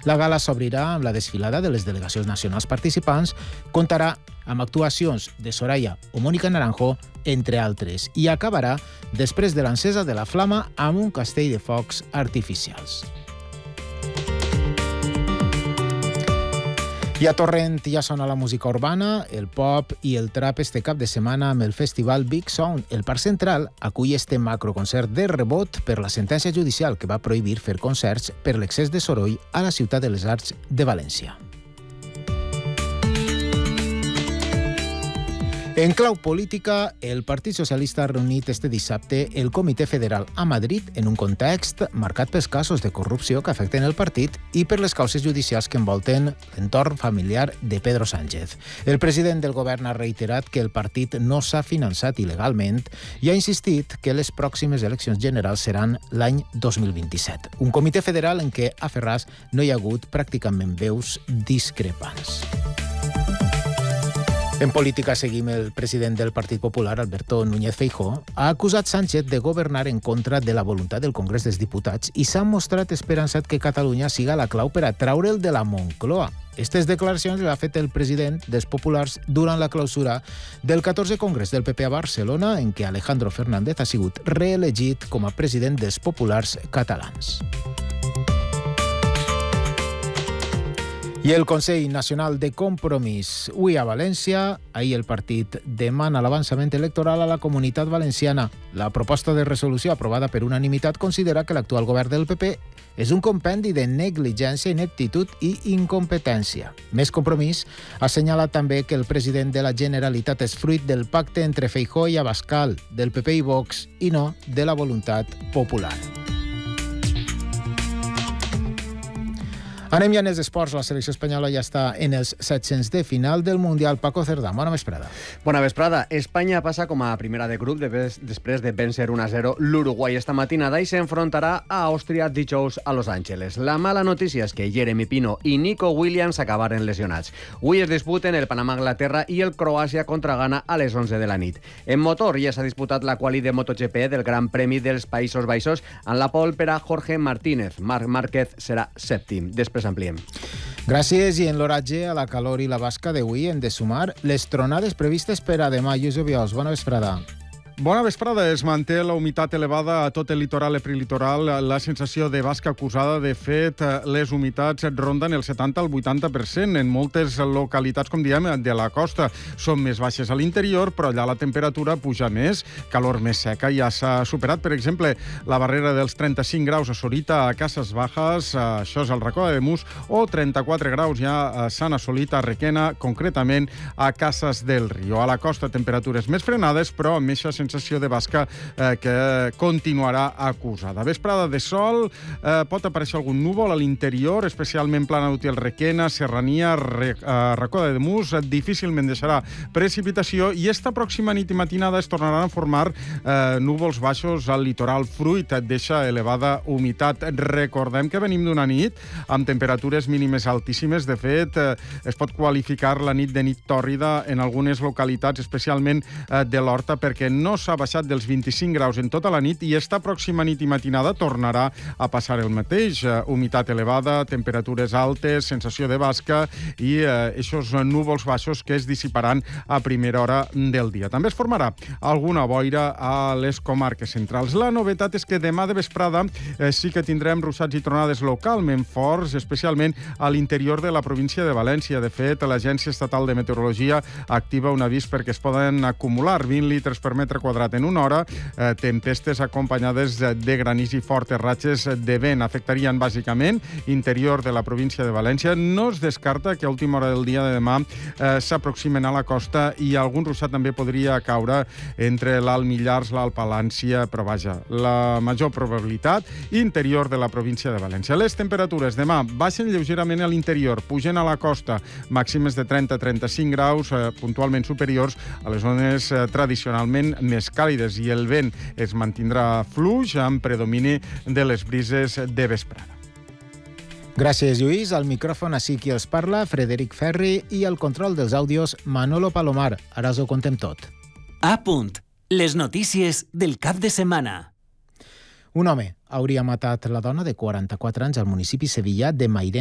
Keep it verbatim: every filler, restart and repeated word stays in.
La gala s'obrirà amb la desfilada de les delegacions nacionals participants, comptarà amb actuacions de Soraya o Mónica Naranjo, entre altres, i acabarà després de l'encesa de la flama amb un castell de focs artificials. I a Torrent ja sona la música urbana, el pop i el trap este cap de setmana amb el festival Big Sound. El Parc Central acull este macroconcert de rebot per la sentència judicial que va prohibir fer concerts per l'excés de soroll a la Ciutat de les Arts de València. En clau política, el Partit Socialista ha reunit este dissabte el Comitè Federal a Madrid en un context marcat pels casos de corrupció que afecten el partit i per les causes judicials que envolten l'entorn familiar de Pedro Sánchez. El president del govern ha reiterat que el partit no s'ha finançat il·legalment i ha insistit que les pròximes eleccions generals seran l'any dos mil vint-i-set. Un comitè federal en què a Ferraz no hi ha hagut pràcticament veus discrepants. En política seguim. El president del Partit Popular, Alberto Núñez Feijóo, ha acusat Sánchez de governar en contra de la voluntat del Congrés dels Diputats i s'ha mostrat esperançat que Catalunya siga la clau per a traure'l de la Moncloa. Aquestes declaracions les ha fet el president dels Populars durant la clausura del catorzè Congrés del P P a Barcelona, en què Alejandro Fernández ha sigut reelegit com a president dels Populars catalans. I el Consell Nacional de Compromís. Avui a València, ahir el partit demana l'avançament electoral a la Comunitat Valenciana. La proposta de resolució aprovada per unanimitat considera que l'actual govern del P P és un compendi de negligència, ineptitud i incompetència. Més Compromís ha assenyalat també que el president de la Generalitat és fruit del pacte entre Feijóo i Abascal, del P P i Vox, i no de la voluntat popular. Anem ja en els esports. La selecció espanyola ja està en els set-cents de final del Mundial. Paco Cerdà, bona vesprada. Bona vesprada. Espanya passa com a primera de grup de després de vèncer un a zero l'Uruguai esta matinada i s'enfrontarà a Àustria dijous a Los Angeles. La mala notícia és que Jeremy Pino i Nico Williams acabaren lesionats. Avui es disputen el Panamà-Anglaterra i el Croàcia contra Ghana a les onze de la nit. En motor ja s'ha disputat la quali de MotoGP del Gran Premi dels Països Baixos amb la pole per a Jorge Martínez. Marc Márquez serà sèptim. Després ampliem. Gràcies. I en l'oratge, a la calor i la basca d'avui hem de sumar les tronades previstes per a demà. Lluís Obiols, bona vesprada. Bona vesprada. Es manté la humitat elevada a tot el litoral i prelitoral. La sensació de basca acusada. De fet, les humitats ronden el setanta al vuitanta per cent. En moltes localitats, com diem, de la costa són més baixes a l'interior, però allà la temperatura puja més. Calor més seca ja s'ha superat. Per exemple, la barrera dels trenta-cinc graus a Sorita, a Cases Bajas, això és el Racó de Ademús, o trenta-quatre graus ja s'han assolit a Requena, concretament a Casas del Río. A la costa, temperatures més frenades, però amb més sensació de basca eh, que continuarà acusada. Vesprada de sol, eh, pot aparèixer algun núvol a l'interior, especialment Plana d'Utiel, Requena, Serrania, Re, eh, Racó d'Ademús. Difícilment deixarà precipitació i esta pròxima nit i matinada es tornaran a formar eh, núvols baixos al litoral, fruit d'eixa elevada humitat. Recordem que venim d'una nit amb temperatures mínimes altíssimes. De fet, eh, es pot qualificar la nit de nit tòrrida en algunes localitats, especialment eh, de l'Horta, perquè no s'ha baixat dels vint-i-cinc graus en tota la nit i esta pròxima nit i matinada tornarà a passar el mateix. Uh, humitat elevada, temperatures altes, sensació de basca i aquests uh, núvols baixos que es dissiparan a primera hora del dia. També es formarà alguna boira a les comarques centrals. La novetat és que demà de vesprada eh, sí que tindrem ruixats i tronades localment forts, especialment a l'interior de la província de València. De fet, l'Agència Estatal de Meteorologia activa un avís perquè es poden acumular vint litres per metre quadrat en una hora, eh, tempestes acompanyades de granís i fortes ratxes de vent. Afectarien bàsicament interior de la província de València. No es descarta que a última hora del dia de demà eh, s'aproximen a la costa i algun ruixat també podria caure entre l'Alt Millars, l'Alt Palància, però vaja, la major probabilitat interior de la província de València. Les temperatures demà baixen lleugerament a l'interior, pugen a la costa, màximes de trenta a trenta-cinc graus, eh, puntualment superiors a les zones eh, tradicionalment més càlides, i el vent es mantindrà fluix amb predomini de les brises de vesprada. Gràcies, Lluís. Al micròfon així qui els parla, Frederic Ferri, i al control dels àudios, Manolo Palomar. Ara us ho contem tot. A punt. Les notícies del cap de setmana. Un home hauria matat la dona de quaranta-quatre anys al municipi sevillà de Mairena.